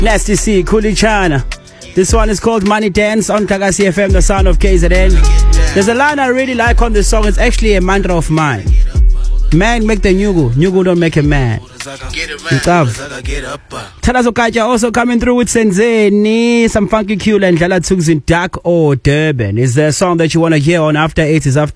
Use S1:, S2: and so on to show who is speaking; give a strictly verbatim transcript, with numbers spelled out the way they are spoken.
S1: Nasty C, Kulichana. This one is called Money Dance on Kakasi F M, the sound of K Z N. There's a line I really like on this song. It's actually a mantra of mine. Man make the nyugu, nyugu don't make a man. Tanazo Kaja also coming through with Senzeni, some funky Q and Dala Tugs in Dark or Durban. Is there a song that you want to hear on After Eight? Is after